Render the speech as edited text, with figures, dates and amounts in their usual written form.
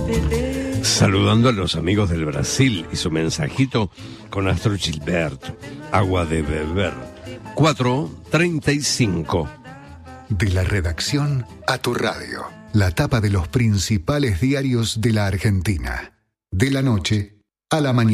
Saludando a los amigos del Brasil y su mensajito con Astro Gilberto. Agua de beber. 4:35. De la redacción a tu radio. La tapa de los principales diarios de la Argentina. De la noche a la mañana.